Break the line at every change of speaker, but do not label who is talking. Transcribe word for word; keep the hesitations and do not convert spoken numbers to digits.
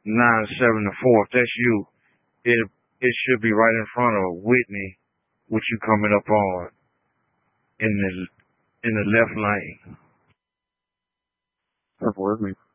nine seven to four. If that's you, it it should be right in front of Whitney, with you coming up on in the in the left lane.
That's with me.